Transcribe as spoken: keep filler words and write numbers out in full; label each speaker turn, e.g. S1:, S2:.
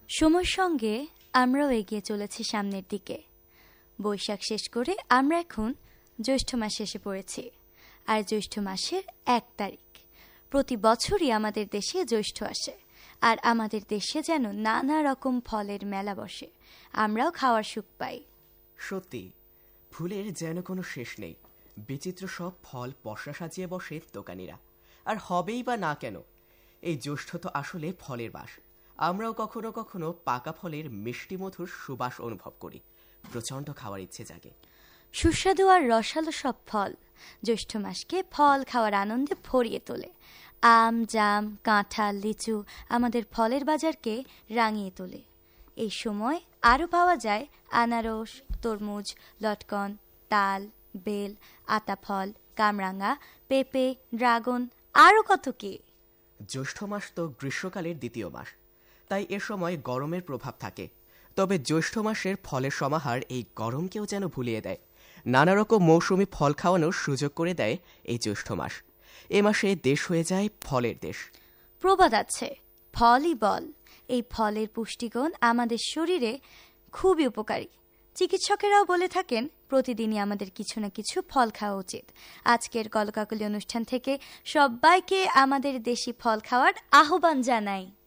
S1: সময়ের সঙ্গে আমরাও এগিয়ে চলেছি সামনের দিকে। বৈশাখ শেষ করে আমরা এখন জ্যৈষ্ঠ মাসে এসে পড়েছি। আর জ্যৈষ্ঠ মাসের এক তারিখ প্রতি বছরই আমাদের দেশে জ্যৈষ্ঠ আসে, আর আমাদের দেশে যেন নানা রকম ফলের মেলা বসে, আমরাও খাওয়ার সুখ পাই।
S2: সত্যি, ফুলের যেন কোনো শেষ নেই। বিচিত্র সব ফল পসরা সাজিয়ে বসে দোকানিরা। আর হবেই বা না কেন, এই জ্যৈষ্ঠ তো আসলে ফলের মাস। আমরাও কখনো কখনো পাকা ফলের মিষ্টি মধুর সুবাস অনুভব করি, প্রচণ্ড খাওয়ার ইচ্ছে জাগে।
S1: সুস্বাদু আর রসালো সব ফল জ্যৈষ্ঠ মাসকে ফল খাওয়ার আনন্দে ভরিয়ে তোলে। আম, জাম, কাঁঠাল, লিচু আমাদের ফলের বাজারকে রাঙিয়ে তোলে। এই সময় আরও পাওয়া যায় আনারস, তরমুজ, লটকন, তাল, বেল, আতাফল, কামরাঙা, পেঁপে, ড্রাগন, আরও কত কি।
S2: জ্যৈষ্ঠ মাস তো গ্রীষ্মকালের দ্বিতীয় মাস, তাই এ সময় গরমের প্রভাব থাকে। তবে জ্যৈষ্ঠ মাসের ফলের সমাহার এই গরমকেও যেন ভুলিয়ে দেয়। নানা রকম মৌসুমি ফল খাওয়ানোর সুযোগ করে দেয় এই জ্যৈষ্ঠ মাস। এ মাসে দেশ হয়ে যায় ফলের দেশ।
S1: প্রবাদ আছে, ফলই বল। এই ফলের পুষ্টিগুণ আমাদের শরীরে খুবই উপকারী। চিকিৎসকেরাও বলে থাকেন প্রতিদিনই আমাদের কিছু না কিছু ফল খাওয়া উচিত। আজকের কলকাকলি অনুষ্ঠান থেকে সবাইকে আমাদের দেশি ফল খাওয়ার আহ্বান জানাই।